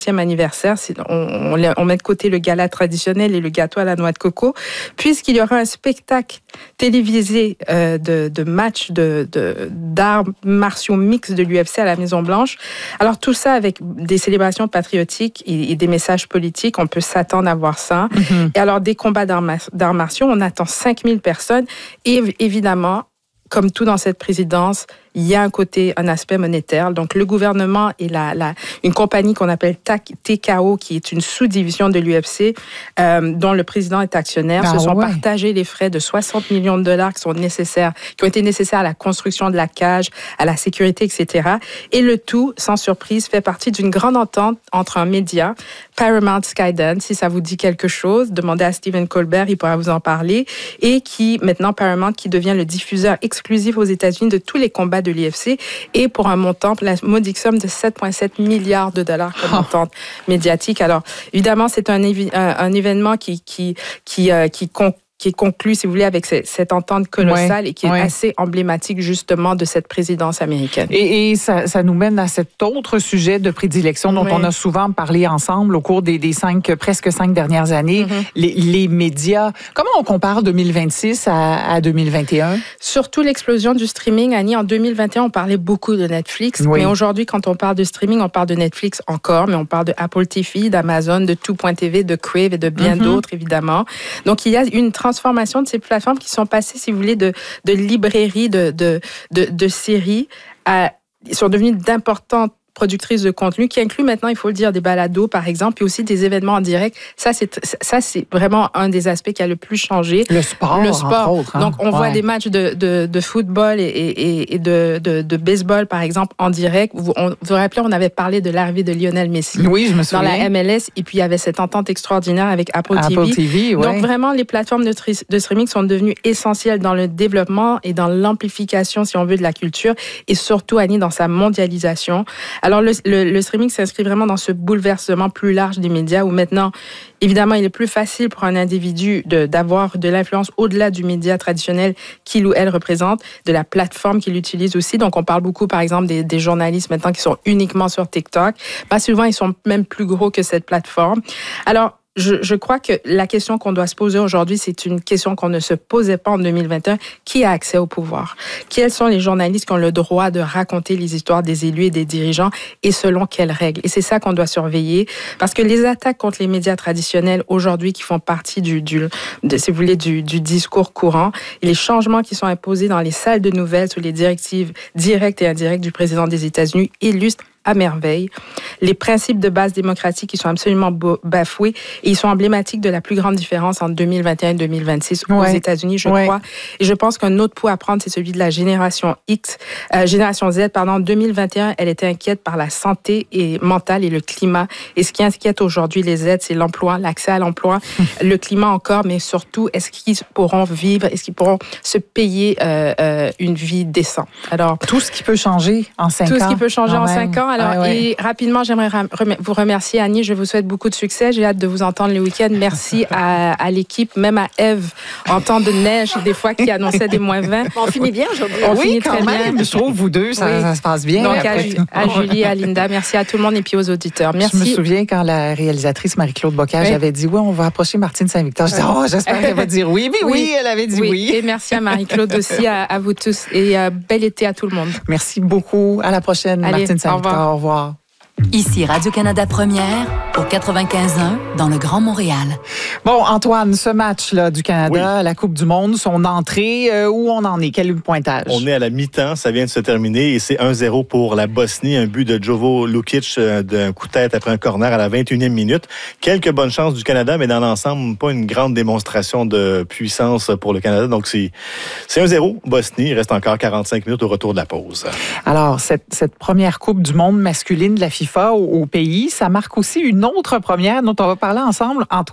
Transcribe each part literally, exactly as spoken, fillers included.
anniversaire, on, on, on met de côté le gala traditionnel et le gâteau à la noix de coco, puisqu'il y aura un spectacle télévisé euh, de, de matchs de, de, d'arts martiaux mixtes de l'U F C à la Maison-Blanche. Alors tout ça avec des célébrations patriotiques et, et des messages politiques, on peut s'attendre à voir ça. Mm-hmm. Et alors des combats d'arts, d'arts martiaux, on attend cinq mille personnes et évidemment, comme tout dans cette présidence, il y a un côté, un aspect monétaire. Donc, le gouvernement et la, la, une compagnie qu'on appelle T K O, qui est une sous-division de l'U F C, euh, dont le président est actionnaire, ah, se sont ouais. partagés les frais de soixante millions de dollars qui sont nécessaires, qui ont été nécessaires à la construction de la cage, à la sécurité, et cetera. Et le tout, sans surprise, fait partie d'une grande entente entre un média, Paramount Skydance, si ça vous dit quelque chose, demandez à Stephen Colbert, il pourra vous en parler, et qui, maintenant, Paramount, qui devient le diffuseur exclusif aux États-Unis de tous les combats de l'U F C et pour un montant, la modique somme de sept virgule sept milliards de dollars comme montant oh. médiatique. Alors, évidemment, c'est un, un, un événement qui, qui, qui, euh, qui con, qui est conclu, si vous voulez, avec cette entente colossale ouais, et qui est ouais. assez emblématique, justement, de cette présidence américaine. Et, et ça, ça nous mène à cet autre sujet de prédilection dont ouais. on a souvent parlé ensemble au cours des, des cinq, presque cinq dernières années, mm-hmm. les, les médias. Comment on compare deux mille vingt-six à, à deux mille vingt et un? Surtout l'explosion du streaming, Annie. En deux mille vingt et un, on parlait beaucoup de Netflix, oui. mais aujourd'hui, quand on parle de streaming, on parle de Netflix encore, mais on parle de Apple T V, d'Amazon, de tout point T V, de Crave et de bien mm-hmm. d'autres, évidemment. Donc, il y a une transformation de ces plateformes qui sont passées, si vous voulez, de, de librairies, de, de, de, de séries, à, sont devenues d'importantes productrices de contenu, qui inclut maintenant, il faut le dire, des balados, par exemple, puis aussi des événements en direct. Ça, c'est, ça, c'est vraiment un des aspects qui a le plus changé. Le sport, le sport. entre autres. Hein? Donc, on ouais. voit des matchs de, de, de football et, et, et de, de, de baseball, par exemple, en direct. Vous on, vous rappelez, on avait parlé de l'arrivée de Lionel Messi oui, je me souviens. dans la M L S, et puis il y avait cette entente extraordinaire avec Apple, Apple T V. T V ouais. Donc, vraiment, les plateformes de, tri- de streaming sont devenues essentielles dans le développement et dans l'amplification, si on veut, de la culture, et surtout, Annie, dans sa mondialisation. Alors, le, le, le Le streaming s'inscrit vraiment dans ce bouleversement plus large des médias où maintenant, évidemment, il est plus facile pour un individu de, d'avoir de l'influence au-delà du média traditionnel qu'il ou elle représente, de la plateforme qu'il utilise aussi. Donc, on parle beaucoup, par exemple, des, des journalistes maintenant qui sont uniquement sur TikTok. Pas souvent, ils sont même plus gros que cette plateforme. Alors, Je, je crois que la question qu'on doit se poser aujourd'hui, c'est une question qu'on ne se posait pas en deux mille vingt et un. Qui a accès au pouvoir? Quels sont les journalistes qui ont le droit de raconter les histoires des élus et des dirigeants et selon quelles règles? Et c'est ça qu'on doit surveiller parce que les attaques contre les médias traditionnels aujourd'hui qui font partie du, du de, si vous voulez, du, du discours courant et les changements qui sont imposés dans les salles de nouvelles sous les directives directes et indirectes du président des États-Unis illustrent à merveille les principes de base démocratique qui sont absolument bafoués et ils sont emblématiques de la plus grande différence entre deux mille vingt et un et deux mille vingt-six ouais. aux États-Unis, je ouais. crois. Et je pense qu'un autre point à prendre, c'est celui de la génération X, euh, génération Z, pardon. En deux mille vingt et un, elle était inquiète par la santé et mentale et le climat. Et ce qui inquiète aujourd'hui les Z, c'est l'emploi, l'accès à l'emploi, le climat encore, mais surtout, est-ce qu'ils pourront vivre, est-ce qu'ils pourront se payer euh, euh, une vie décente? Alors, tout ce qui peut changer en cinq tout ans. Tout ce qui peut changer en même. cinq ans. Alors, ah ouais. et rapidement, j'aimerais vous remercier, Annie. Je vous souhaite beaucoup de succès. J'ai hâte de vous entendre le week-end. Merci à, à l'équipe, même à Eve, en temps de neige, des fois, qui annonçait des moins vingt. On finit bien aujourd'hui. On oui, finit très même. bien. Je trouve, vous deux, ça, oui. ça se passe bien. Donc, à, à Julie, à Linda, merci à tout le monde et puis aux auditeurs. Merci. Je me souviens quand la réalisatrice Marie-Claude Bocage oui. avait dit, oui, on va approcher Martine Saint-Victor. Je disais, oh, j'espère qu'elle va dire oui. Mais oui, oui, elle avait dit oui. oui. Et merci à Marie-Claude aussi, à, à vous tous. Et euh, bel été à tout le monde. Merci beaucoup. À la prochaine, Allez, Martine Saint-Victor. Au revoir. Au revoir. Ici Radio-Canada Première, au quatre-vingt-quinze un, dans le Grand Montréal. Bon, Antoine, ce match-là du Canada, oui. la Coupe du Monde, son entrée, euh, où on en est? Quel est le pointage? On est à la mi-temps, ça vient de se terminer et c'est un zéro pour la Bosnie. Un but de Jovo Lukic euh, d'un coup de tête après un corner à la vingt et unième minute. Quelques bonnes chances du Canada, mais dans l'ensemble, pas une grande démonstration de puissance pour le Canada. Donc, c'est, c'est un zéro, Bosnie. Il reste encore quarante-cinq minutes au retour de la pause. Alors, cette, cette première Coupe du Monde masculine de la FIFA Au, au pays. Ça marque aussi une autre première dont on va parler ensemble. Antoine, il y a un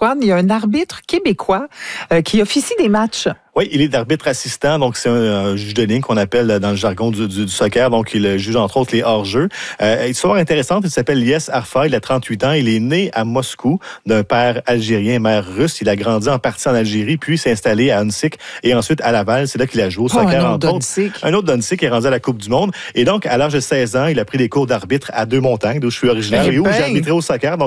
un arbitre québécois euh, qui officie des matchs. Oui, il est arbitre assistant, donc c'est un, un juge de ligne qu'on appelle dans le jargon du, du, du soccer, donc il juge entre autres les hors-jeux. Euh, histoire intéressante, il s'appelle Lies Arfa, il a trente-huit ans, il est né à Moscou d'un père algérien, mère russe. Il a grandi en partie en Algérie, puis s'est installé à Huntsic et ensuite à Laval. C'est là qu'il a joué au soccer, oh, un entre autres. Un autre d'Huntsic qui est rendu à la Coupe du Monde. Et donc, à l'âge de seize ans, il a pris des cours d'arbitre à Deux-Montagnes, d'où je suis originaire, et, et où j'ai arbitré au soccer. Donc,